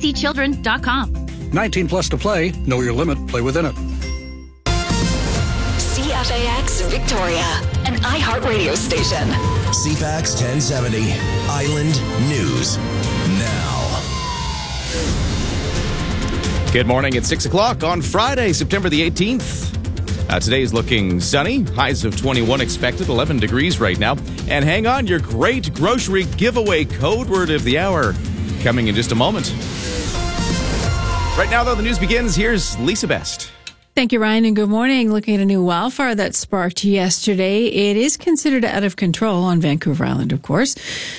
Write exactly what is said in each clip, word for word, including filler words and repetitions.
c children dot com. nineteen plus to play. Know your limit. Play within it. C F A X Victoria, an iHeartRadio station. C F A X ten seventy, Island News Now. Good morning. It's six o'clock on Friday, September the eighteenth. Uh, today is looking sunny. Highs of twenty-one expected, eleven degrees right now. And hang on, your great grocery giveaway code word of the hour coming in just a moment. Right now, though, the news begins. Here's Lisa Best. Thank you, Ryan, and good morning. Looking at a new wildfire that sparked yesterday. It is considered out of control on Vancouver Island, of course.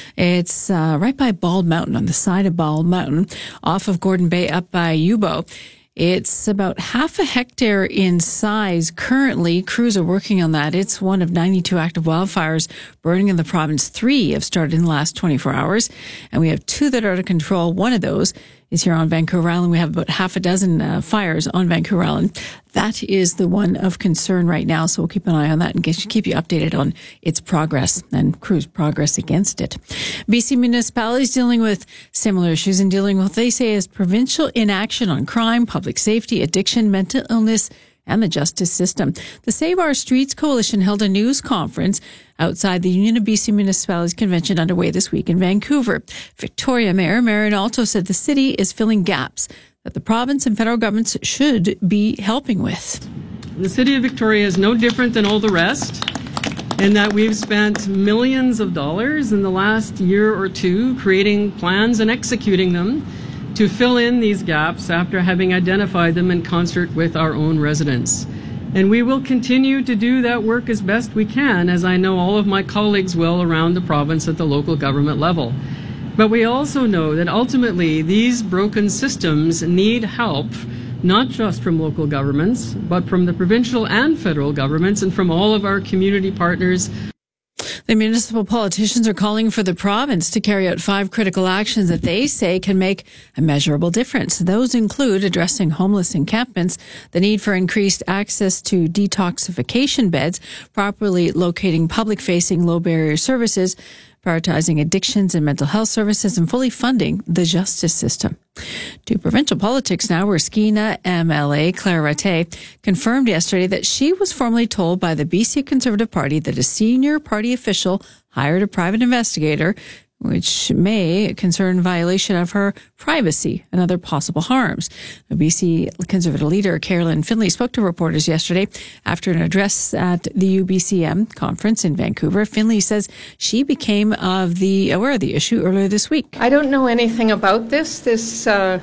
It's uh, right by Bald Mountain, on the side of Bald Mountain, off of Gordon Bay, up by Yubo. It's about half a hectare in size currently. Crews are working on that. It's one of ninety-two active wildfires burning in the province. Three have started in the last twenty-four hours, and we have two that are out of control. One of those is here on Vancouver Island. We have about half a dozen uh, fires on Vancouver Island. That is the one of concern right now, so we'll keep an eye on that and keep you updated on its progress and crews' progress against it. B C municipalities dealing with similar issues and dealing with what they say is provincial inaction on crime, public safety, addiction, mental illness, and the justice system. The Save Our Streets Coalition held a news conference outside the Union of B C Municipalities Convention underway this week in Vancouver. Victoria Mayor Marion Alto said the city is filling gaps that the province and federal governments should be helping with. The city of Victoria is no different than all the rest, in that we've spent millions of dollars in the last year or two creating plans and executing them to fill in these gaps after having identified them in concert with our own residents. And we will continue to do that work as best we can, as I know all of my colleagues will around the province at the local government level. But we also know that ultimately these broken systems need help, not just from local governments, but from the provincial and federal governments and from all of our community partners. The municipal politicians are calling for the province to carry out five critical actions that they say can make a measurable difference. Those include addressing homeless encampments, the need for increased access to detoxification beds, properly locating public-facing low-barrier services, prioritizing addictions and mental health services, and fully funding the justice system. To provincial politics now, where Skeena M L A Claire Rattay confirmed yesterday that she was formally told by the B C Conservative Party that a senior party official hired a private investigator, which may concern violation of her privacy and other possible harms. The B C Conservative leader Carolyn Finley spoke to reporters yesterday after an address at the U B C M conference in Vancouver. Finley says she became of the aware of the issue earlier this week. I don't know anything about this. This uh,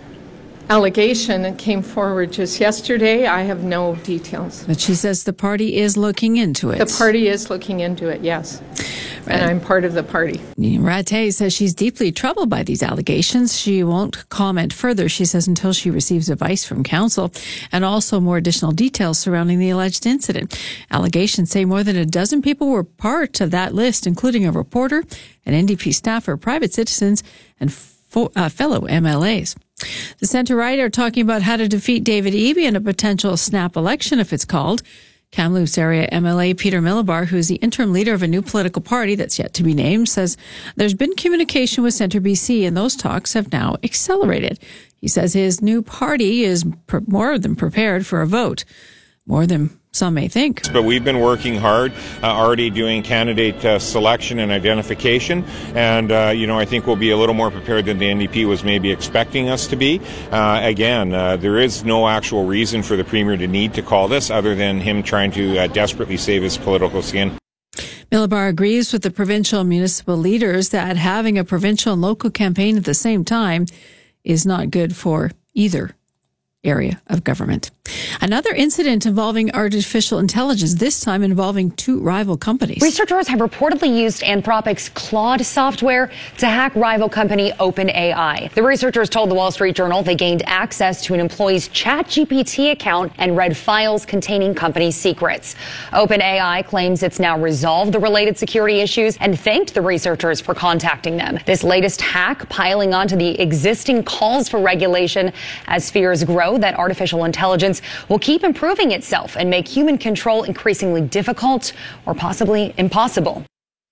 allegation came forward just yesterday. I have no details. But she says the party is looking into it. The party is looking into it, yes. And I'm part of the party. Rattay says she's deeply troubled by these allegations. She won't comment further, she says, until she receives advice from counsel and also more additional details surrounding the alleged incident. Allegations say more than a dozen people were part of that list, including a reporter, an N D P staffer, private citizens, and fo- uh, fellow M L As. The centre-right are talking about how to defeat David Eby in a potential snap election, if it's called. Kamloops area M L A Peter Millibar, who is the interim leader of a new political party that's yet to be named, says there's been communication with Centre B C and those talks have now accelerated. He says his new party is pre- more than prepared for a vote, more than some may think. But we've been working hard, uh, already doing candidate uh, selection and identification, and uh, you know I think we'll be a little more prepared than the N D P was maybe expecting us to be. Uh, again, uh, there is no actual reason for the Premier to need to call this other than him trying to uh, desperately save his political skin. Millibar agrees with the provincial and municipal leaders that having a provincial and local campaign at the same time is not good for either area of government. Another incident involving artificial intelligence, this time involving two rival companies. Researchers have reportedly used Anthropic's Claude software to hack rival company OpenAI. The researchers told the Wall Street Journal they gained access to an employee's ChatGPT account and read files containing company secrets. OpenAI claims it's now resolved the related security issues and thanked the researchers for contacting them. This latest hack piling onto the existing calls for regulation as fears grow that artificial intelligence will keep improving itself and make human control increasingly difficult or possibly impossible.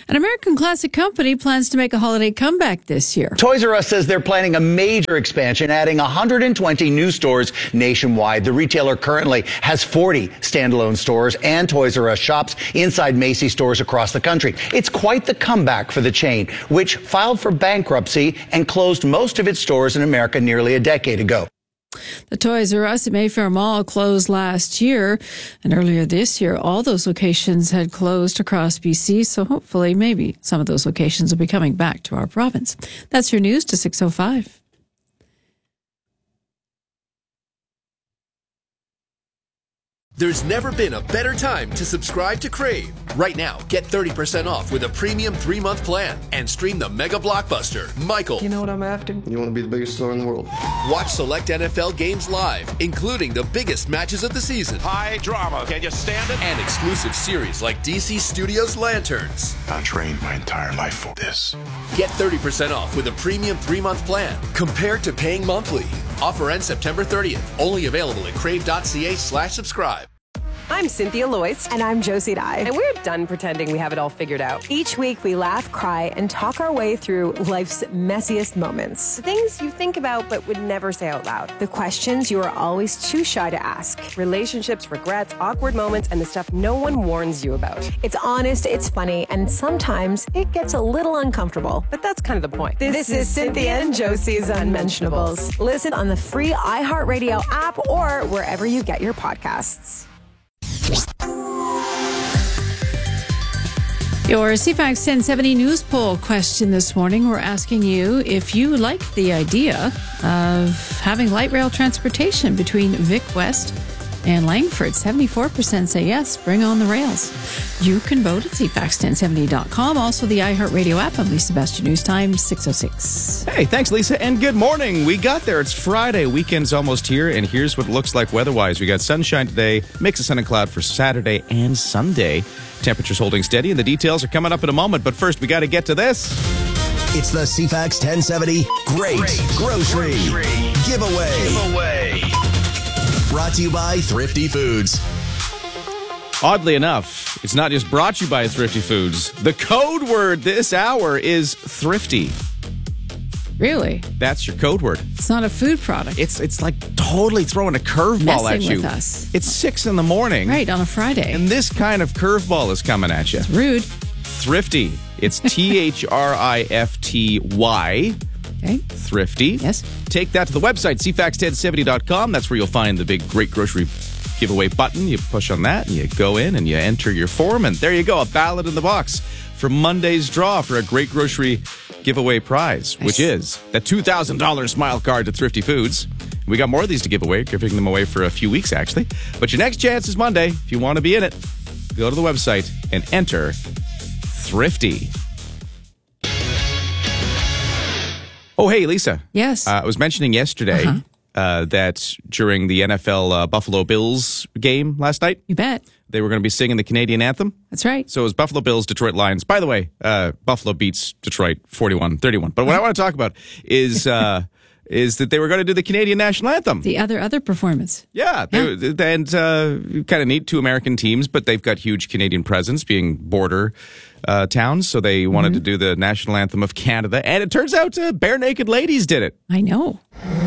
An American classic company plans to make a holiday comeback this year. Toys R Us says they're planning a major expansion, adding one hundred twenty new stores nationwide. The retailer currently has forty standalone stores and Toys R Us shops inside Macy's stores across the country. It's quite the comeback for the chain, which filed for bankruptcy and closed most of its stores in America nearly a decade ago. The Toys R Us at Mayfair Mall closed last year, and earlier this year, all those locations had closed across B C, so hopefully, maybe some of those locations will be coming back to our province. That's your news to six oh five. There's never been a better time to subscribe to Crave. Right now, get thirty percent off with a premium three-month plan and stream the mega blockbuster, Michael. You know what I'm after? You want to be the biggest star in the world. Watch select N F L games live, including the biggest matches of the season. High drama. Can you stand it? And exclusive series like D C Studios Lanterns. I trained my entire life for this. Get thirty percent off with a premium three-month plan compared to paying monthly. Offer ends September thirtieth. Only available at crave.ca slash subscribe. I'm Cynthia Loyce. And I'm Josie Dye. And we're done pretending we have it all figured out. Each week we laugh, cry, and talk our way through life's messiest moments. The things you think about but would never say out loud. The questions you are always too shy to ask. Relationships, regrets, awkward moments, and the stuff no one warns you about. It's honest, it's funny, and sometimes it gets a little uncomfortable. But that's kind of the point. This, this is Cynthia and Josie's Unmentionables. Listen on the free iHeartRadio app or wherever you get your podcasts. Your C FAX ten seventy news poll question this morning. We're asking you if you like the idea of having light rail transportation between Vic West and Langford. seventy-four percent say yes, bring on the rails. You can vote at c fax ten seventy dot com. Also, the iHeartRadio app. I'm Lisa Best. News time, six oh six. Hey, thanks, Lisa, and good morning. We got there. It's Friday. Weekend's almost here, and here's what it looks like weather-wise. We got sunshine today, mix of sun and cloud for Saturday and Sunday. Temperatures holding steady, and the details are coming up in a moment. But first, we got to get to this. It's the C FAX ten seventy Great, Great Grocery, Grocery Giveaway. Giveaway. Brought to you by Thrifty Foods. Oddly enough, it's not just brought to you by Thrifty Foods. The code word this hour is thrifty. Really? That's your code word. It's not a food product. It's it's like totally throwing a curveball at you. With us. It's six in the morning. Right, on a Friday. And this kind of curveball is coming at you. It's rude. Thrifty. It's T H R I F T Y. Okay. Thrifty. Yes. Take that to the website, c fax ten seventy dot com. That's where you'll find the big Great Grocery Giveaway button. You push on that, and you go in, and you enter your form, and there you go, a ballot in the box for Monday's draw for a Great Grocery Giveaway prize, nice. Which is the two thousand dollars Smile Card to Thrifty Foods. We got more of these to give away, giving them away for a few weeks, actually. But your next chance is Monday. If you want to be in it, go to the website and enter Thrifty. Oh, hey, Lisa. Yes. Uh, I was mentioning yesterday uh-huh. uh, that during the N F L uh, Buffalo Bills game last night, you bet, they were going to be singing the Canadian anthem. That's right. So it was Buffalo Bills, Detroit Lions. By the way, uh, Buffalo beats Detroit forty-one thirty-one. But what I want to talk about is uh, is that they were going to do the Canadian national anthem. The other other performance. Yeah. They, yeah. And uh, kind of neat, two American teams, but they've got huge Canadian presence, being border uh, towns. So they wanted mm-hmm. to do the national anthem of Canada. And it turns out uh, Bare Naked Ladies did it. I know.